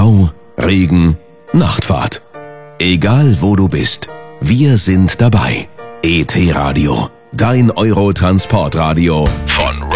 Stau, Regen, Nachtfahrt. Egal wo du bist, wir sind dabei. ET Radio, dein Eurotransportradio von